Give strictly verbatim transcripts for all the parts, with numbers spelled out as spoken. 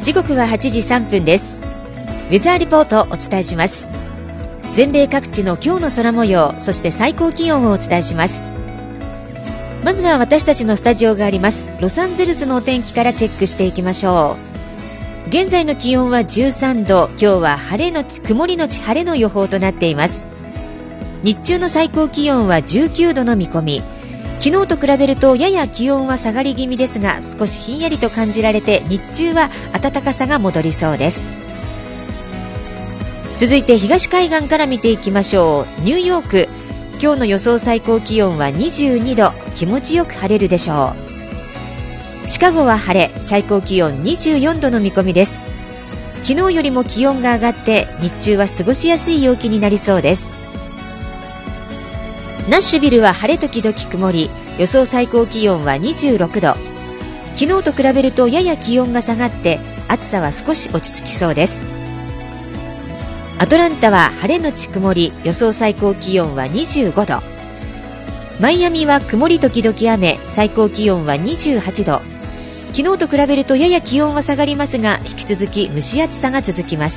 時刻ははちじさんぷんです。ウェザーリポートをお伝えします。全米各地の今日の空模様、そして最高気温をお伝えします。まずは私たちのスタジオがありますロサンゼルスのお天気からチェックしていきましょう。現在の気温はじゅうさんど、今日は晴れのち曇りのち晴れの予報となっています。日中の最高気温はじゅうきゅうどの見込み。昨日と比べるとやや気温は下がり気味ですが、少しひんやりと感じられて日中は暖かさが戻りそうです。続いて東海岸から見ていきましょう。ニューヨーク、今日の予想最高気温はにじゅうにど、気持ちよく晴れるでしょう。シカゴは晴れ、最高気温にじゅうよんどの見込みです。昨日よりも気温が上がって日中は過ごしやすい陽気になりそうです。ナッシュビルは晴れ時々曇り、予想最高気温はにじゅうろくど。昨日と比べるとやや気温が下がって暑さは少し落ち着きそうです。アトランタは晴れのち曇り、予想最高気温はにじゅうごど。マイアミは曇り時々雨、最高気温はにじゅうはちど。昨日と比べるとやや気温は下がりますが、引き続き蒸し暑さが続きます。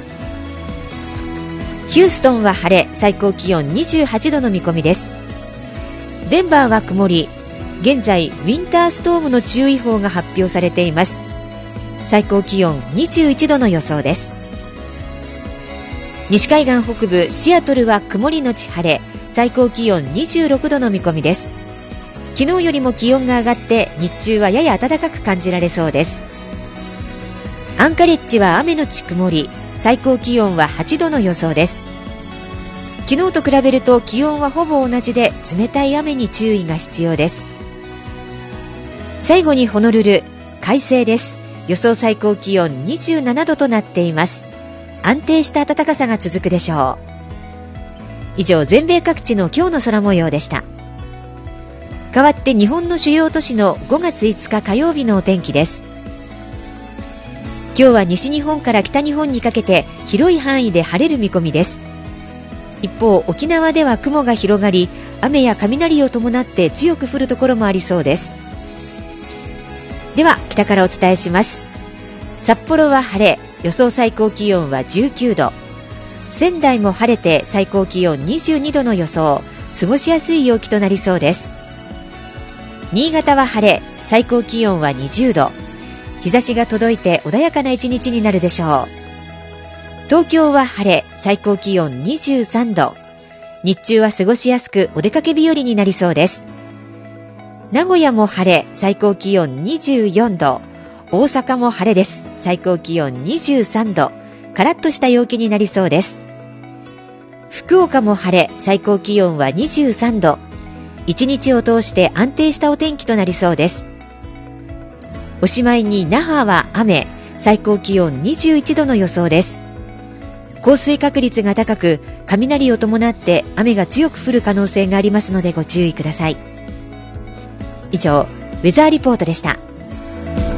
ヒューストンは晴れ、最高気温にじゅうはちどの見込みです。デンバーは曇り、現在ウィンターストームの注意報が発表されています。最高気温にじゅういちどの予想です。西海岸北部シアトルは曇りのち晴れ、最高気温にじゅうろくどの見込みです。昨日よりも気温が上がって日中はやや暖かく感じられそうです。アンカレッジは雨のち曇り、最高気温ははちどの予想です。昨日と比べると気温はほぼ同じで、冷たい雨に注意が必要です。最後にホノルル、快晴です。予想最高気温にじゅうななどとなっています。安定した暖かさが続くでしょう。以上、全米各地の今日の空模様でした。代わって日本の主要都市のごがついつか火曜日のお天気です。今日は西日本から北日本にかけて広い範囲で晴れる見込みです。一方、沖縄では雲が広がり、雨や雷を伴って強く降るところもありそうです。では北からお伝えします。札幌は晴れ、予想最高気温はじゅうきゅうど。仙台も晴れて最高気温にじゅうにどの予想、過ごしやすい陽気となりそうです。新潟は晴れ、最高気温はにじゅうど。日差しが届いて穏やかな一日になるでしょう。東京は晴れ、最高気温にじゅうさんど。日中は過ごしやすくお出かけ日和になりそうです。名古屋も晴れ、最高気温にじゅうよんど。大阪も晴れです。最高気温にじゅうさんど。カラッとした陽気になりそうです。福岡も晴れ、最高気温はにじゅうさんど。一日を通して安定したお天気となりそうです。おしまいに那覇は雨、最高気温にじゅういちどの予想です。降水確率が高く、雷を伴って雨が強く降る可能性がありますのでご注意ください。以上、ウェザーリポートでした。